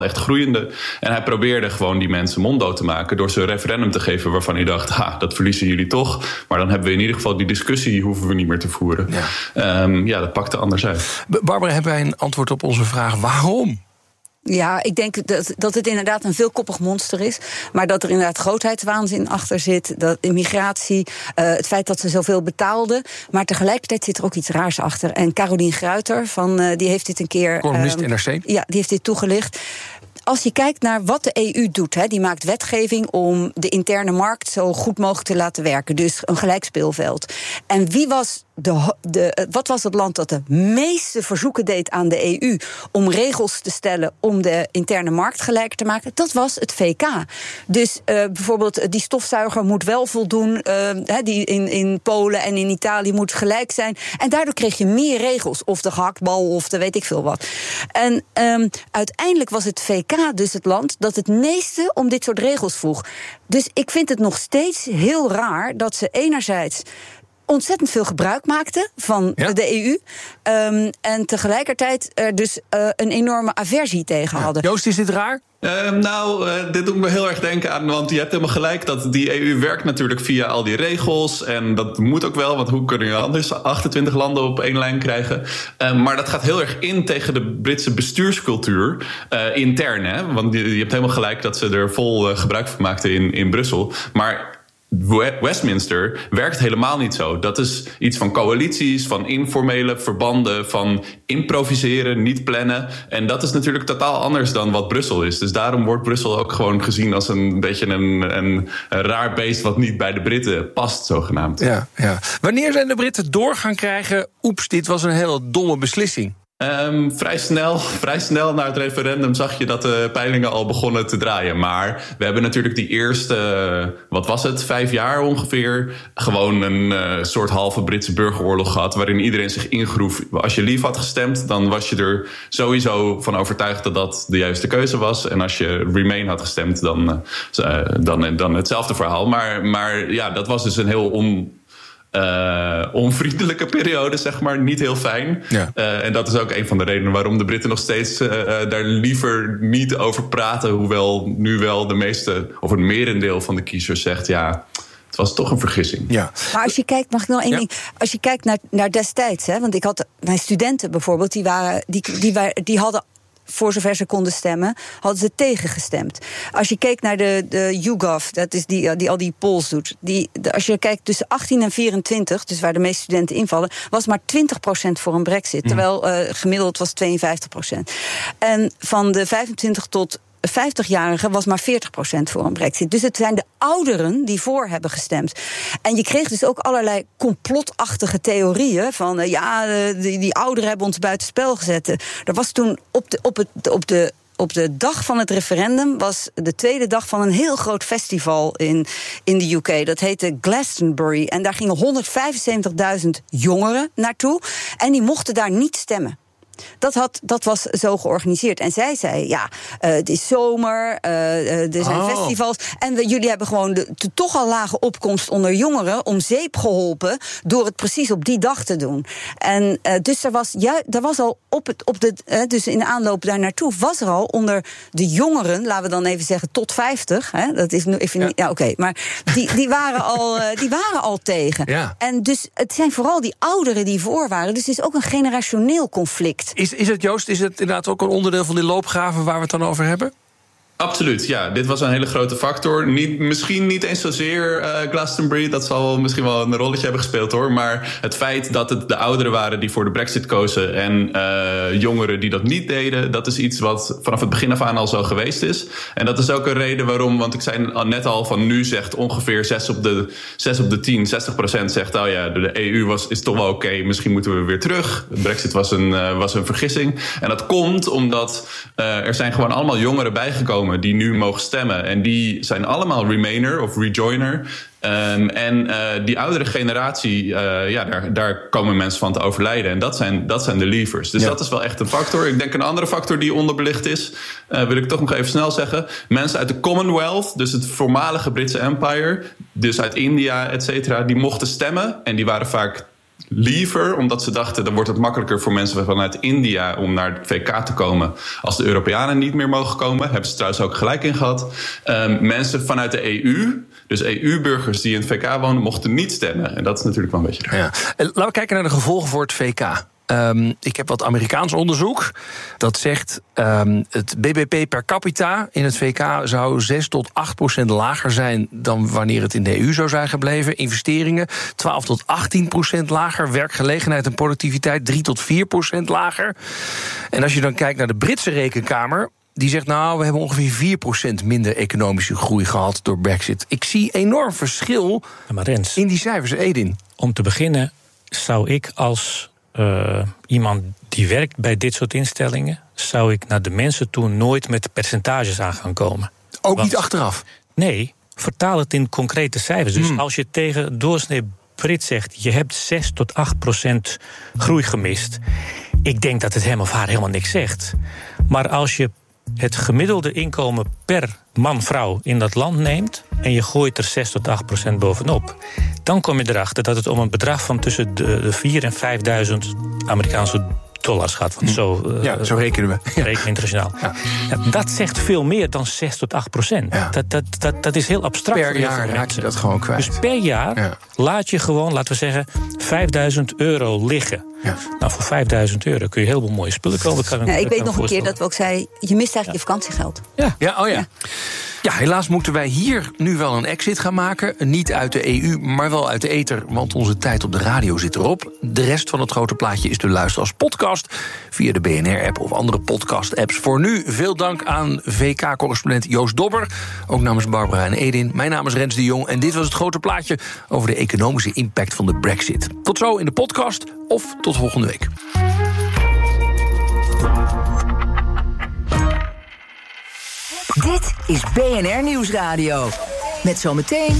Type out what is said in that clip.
echt groeiende. En hij probeerde gewoon die mensen monddood te maken door ze een referendum te geven waarvan hij dacht, dat verliezen jullie toch. Maar dan hebben we in ieder geval die discussie hoeven we niet meer te voeren. Ja, dat pakte anders uit. Barbara, hebben wij een antwoord op onze vraag waarom? Ja, ik denk dat het inderdaad een veelkoppig monster is. Maar dat er inderdaad grootheidswaanzin achter zit. Dat immigratie, het feit dat ze zoveel betaalden. Maar tegelijkertijd zit er ook iets raars achter. En Carolien Gruiter, die heeft dit een keer... Columnist NRC. Ja, die heeft dit toegelicht. Als je kijkt naar wat de EU doet, die maakt wetgeving om de interne markt zo goed mogelijk te laten werken. Dus een gelijk speelveld. En wie was wat was het land dat de meeste verzoeken deed aan de EU om regels te stellen om de interne markt gelijker te maken? Dat was het VK. Dus bijvoorbeeld die stofzuiger moet wel voldoen, die in Polen en in Italië moet gelijk zijn. En daardoor kreeg je meer regels, of de gehaktbal of de weet ik veel wat. En uiteindelijk was het VK dus het land dat het meeste om dit soort regels vroeg. Dus ik vind het nog steeds heel raar dat ze enerzijds ontzettend veel gebruik maakten van de EU. En tegelijkertijd er dus een enorme aversie tegen hadden. Joost, is dit raar? Dit doet me heel erg denken aan, want je hebt helemaal gelijk dat die EU werkt natuurlijk via al die regels. En dat moet ook wel, want hoe kunnen je anders 28 landen op één lijn krijgen? Maar dat gaat heel erg in tegen de Britse bestuurscultuur intern. Hè? Want je hebt helemaal gelijk dat ze er vol gebruik van maakten in Brussel. Maar Westminster werkt helemaal niet zo. Dat is iets van coalities, van informele verbanden, van improviseren, niet plannen. En dat is natuurlijk totaal anders dan wat Brussel is. Dus daarom wordt Brussel ook gewoon gezien als een beetje een raar beest wat niet bij de Britten past, zogenaamd. Ja. Wanneer zijn de Britten door gaan krijgen, oeps, dit was een hele domme beslissing? Vrij snel na het referendum zag je dat de peilingen al begonnen te draaien. Maar we hebben natuurlijk die eerste, 5 jaar ongeveer, gewoon een soort halve Britse burgeroorlog gehad, waarin iedereen zich ingroef. Als je Leave had gestemd, dan was je er sowieso van overtuigd dat dat de juiste keuze was. En als je Remain had gestemd, dan hetzelfde verhaal. Maar ja, dat was dus een heel onvriendelijke periode, zeg maar. Niet heel fijn. Ja. En dat is ook een van de redenen waarom de Britten nog steeds daar liever niet over praten. Hoewel nu wel de meeste, of het merendeel van de kiezers zegt, ja, het was toch een vergissing. Ja. Maar als je kijkt, mag ik nog één ding? Als je kijkt naar destijds, want ik had mijn studenten bijvoorbeeld, die hadden, voor zover ze konden stemmen, hadden ze tegengestemd. Als je keek naar de YouGov, dat is die al die polls doet. Als je kijkt tussen 18 en 24, dus waar de meeste studenten invallen, was maar 20% voor een brexit. Terwijl gemiddeld was 52%. En van de 25 tot 50-jarigen was maar 40% voor een brexit. Dus het zijn de ouderen die voor hebben gestemd. En je kreeg dus ook allerlei complotachtige theorieën van die ouderen hebben ons buitenspel gezet. Er was toen op de dag van het referendum was de tweede dag van een heel groot festival in de UK. Dat heette Glastonbury. En daar gingen 175.000 jongeren naartoe. En die mochten daar niet stemmen. Dat was zo georganiseerd. En zij zei, het is zomer, er zijn festivals. En jullie hebben gewoon de toch al lage opkomst onder jongeren om zeep geholpen door het precies op die dag te doen. En dus er was al dus in de aanloop daar naartoe was er al onder de jongeren, laten we dan even zeggen tot 50. Dat is nu even niet. Ja, oké. Maar die waren al tegen. Ja. En dus het zijn vooral die ouderen die voor waren. Dus het is ook een generationeel conflict. Is het, Joost, is het inderdaad ook een onderdeel van die loopgraven waar we het dan over hebben? Absoluut, ja. Dit was een hele grote factor. Misschien niet eens zozeer Glastonbury. Dat zal misschien wel een rolletje hebben gespeeld, hoor. Maar het feit dat het de ouderen waren die voor de Brexit kozen en jongeren die dat niet deden, dat is iets wat vanaf het begin af aan al zo geweest is. En dat is ook een reden waarom, want ik zei net al van nu zegt ongeveer 6 op de 10, 60% zegt, de EU is toch wel oké, misschien moeten we weer terug. De Brexit was een vergissing. En dat komt omdat er zijn gewoon allemaal jongeren bijgekomen die nu mogen stemmen. En die zijn allemaal Remainer of Rejoiner. Die oudere generatie, daar komen mensen van te overlijden. En dat zijn de Leavers. Dus dat is wel echt een factor. Ik denk een andere factor die onderbelicht is, wil ik toch nog even snel zeggen. Mensen uit de Commonwealth, dus het voormalige Britse Empire, dus uit India, et cetera, die mochten stemmen. En die waren vaak liever, omdat ze dachten, dan wordt het makkelijker voor mensen vanuit India om naar het VK te komen als de Europeanen niet meer mogen komen. Hebben ze trouwens ook gelijk in gehad. Mensen vanuit de EU, dus EU-burgers die in het VK wonen, mochten niet stemmen. En dat is natuurlijk wel een beetje raar. Ja. Laten we kijken naar de gevolgen voor het VK. Ik heb wat Amerikaans onderzoek. Dat zegt het BBP per capita in het VK zou 6 tot 8% lager zijn dan wanneer het in de EU zou zijn gebleven. Investeringen 12 tot 18% lager. Werkgelegenheid en productiviteit 3 tot 4% lager. En als je dan kijkt naar de Britse rekenkamer, die zegt, nou, we hebben ongeveer 4% minder economische groei gehad door Brexit. Ik zie enorm verschil in die cijfers. Edin. Om te beginnen zou ik als iemand die werkt bij dit soort instellingen, zou ik naar de mensen toe nooit met percentages aan gaan komen. Ook niet achteraf? Nee, vertaal het in concrete cijfers. Dus als je tegen doorsnee Brit zegt, je hebt 6 tot 8% groei gemist, ik denk dat het hem of haar helemaal niks zegt. Maar als je het gemiddelde inkomen per man-vrouw in dat land neemt en je gooit er 6 tot 8% bovenop, dan kom je erachter dat het om een bedrag van tussen de 4.000 en 5.000 Amerikaanse dollars gaat. Want zo rekenen we. Rekenen internationaal. Ja. Dat zegt veel meer dan 6 tot 8%. Ja. Dat is heel abstract. Per jaar raak je dat gewoon kwijt. Dus per jaar laat je gewoon, laten we zeggen, €5.000 liggen. Ja. Nou, voor €5.000 kun je heel veel mooie spullen kopen. Ik weet nog een keer dat we ook zeiden, je mist eigenlijk je vakantiegeld. Ja, helaas moeten wij hier nu wel een exit gaan maken. Niet uit de EU, maar wel uit de ether, want onze tijd op de radio zit erop. De rest van het grote plaatje is te luisteren als podcast via de BNR-app of andere podcast-apps. Voor nu veel dank aan VK-correspondent Joost Dobber. Ook namens Barbara en Edin. Mijn naam is Rens de Jong en dit was het grote plaatje over de economische impact van de Brexit. Tot zo in de podcast of tot volgende week. Dit is BNR Nieuwsradio. Met zometeen